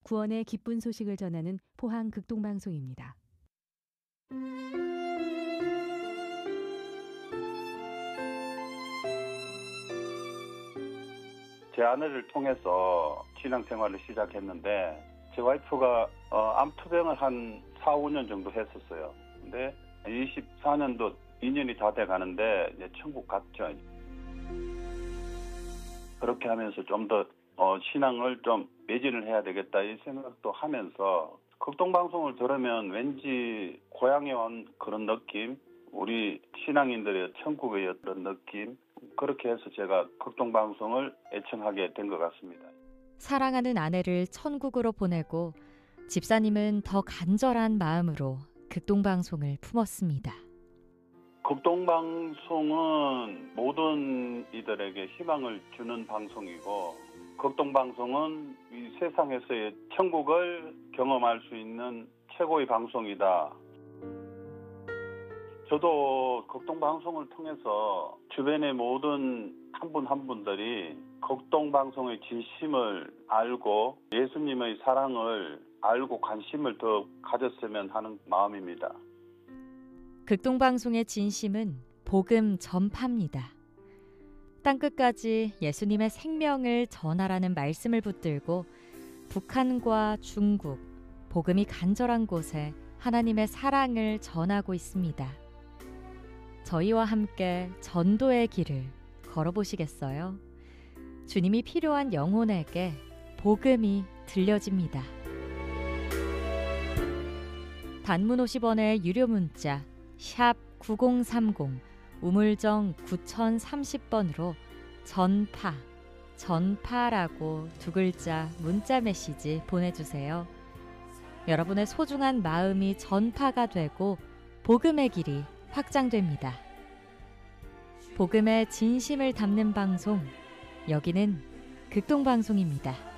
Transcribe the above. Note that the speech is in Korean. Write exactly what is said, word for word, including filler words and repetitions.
구원의 기쁜 소식을 전하는 포항 극동방송입니다. 제 아내를 통해서 신앙생활을 시작했는데 제 와이프가 어, 암투병을 한 사, 오 년 정도 했었어요. 근데 이십사 년도 이 년이 다 돼 가는데 이제 천국 갔죠. 그렇게 하면서 좀 더 어, 신앙을 좀 매진을 해야 되겠다 이 생각도 하면서 극동방송을 들으면 왠지 고향에 온 그런 느낌, 우리 신앙인들의 천국의 어떤 느낌, 그렇게 해서 제가 극동방송을 애청하게 된 것 같습니다. 사랑하는 아내를 천국으로 보내고 집사님은 더 간절한 마음으로 극동방송을 품었습니다. 극동방송은 모든 이들에게 희망을 주는 방송이고, 극동방송은 이 세상에서의 천국을 경험할 수 있는 최고의 방송이다. 저도 극동방송을 통해서 주변의 모든 한 분 한 분들이 극동방송의 진심을 알고 예수님의 사랑을 알고 관심을 더 가졌으면 하는 마음입니다. 극동방송의 진심은 복음 전파입니다. 땅끝까지 예수님의 생명을 전하라는 말씀을 붙들고 북한과 중국, 복음이 간절한 곳에 하나님의 사랑을 전하고 있습니다. 저희와 함께 전도의 길을 걸어보시겠어요? 주님이 필요한 영혼에게 복음이 들려집니다. 단문 오십 원의 유료 문자 샵 구공삼공 우물정 구공삼공 번으로 전파, 전파라고 두 글자 문자 메시지 보내주세요. 여러분의 소중한 마음이 전파가 되고 복음의 길이 확장됩니다. 복음의 진심을 담는 방송, 여기는 극동방송입니다.